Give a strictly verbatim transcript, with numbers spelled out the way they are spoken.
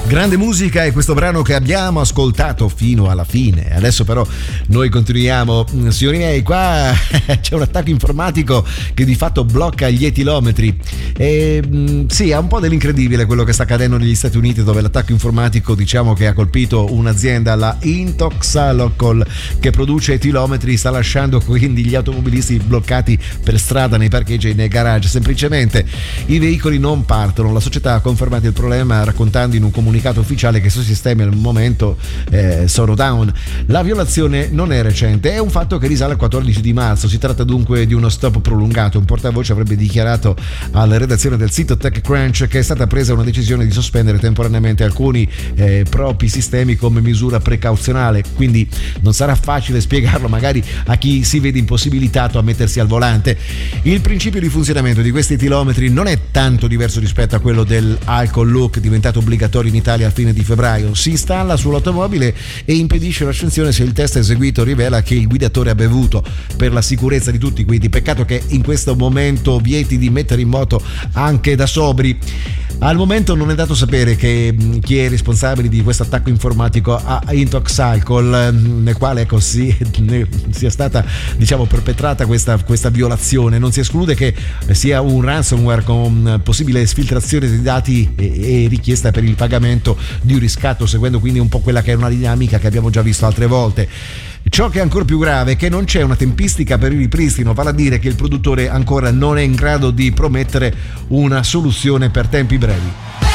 Grande musica è questo brano che abbiamo ascoltato fino alla fine. Adesso però noi continuiamo. Signori miei, qua c'è un attacco informatico che di fatto blocca gli etilometri. E, sì, è un po' dell'incredibile quello che sta accadendo negli Stati Uniti, dove l'attacco informatico, diciamo, che ha colpito un'azienda, la Intoxalocol, che produce etilometri, sta lasciando quindi gli automobilisti bloccati per strada, nei parcheggi e nei garage. Semplicemente i veicoli non partono. La società ha confermato il problema raccontando in un comunicato ufficiale che i suoi sistemi al momento eh, sono down. La violazione non è recente, è un fatto che risale al quattordici di marzo. Si tratta dunque di uno stop prolungato. Un portavoce avrebbe dichiarato alla redazione del sito TechCrunch che è stata presa una decisione di sospendere temporaneamente alcuni eh, propri sistemi come misura precauzionale, quindi non sarà facile spiegarlo magari a chi si vede impossibilitato a mettersi al volante. Il principio di funzionamento di questi etilometri non è tanto diverso rispetto a quello del alcol look, diventato obbligatorio in Italia al fine di febbraio. Si installa sull'automobile e impedisce l'accensione se il test eseguito rivela che il guidatore ha bevuto, per la sicurezza di tutti. Quindi peccato che in questo momento vieti di mettere in moto anche da sobri. Al momento non è dato sapere che chi è responsabile di questo attacco informatico a Intoxalocol, nel quale ecco si, ne, sia stata, diciamo, perpetrata questa, questa violazione. Non si esclude che sia un ransomware con possibile esfiltrazione dei dati e, e richiesta per il pagamento di un riscatto, seguendo quindi un po' quella che è una dinamica che abbiamo già visto altre volte. Ciò che è ancora più grave è che non c'è una tempistica per il ripristino, vale a dire che il produttore ancora non è in grado di promettere una soluzione per tempi brevi.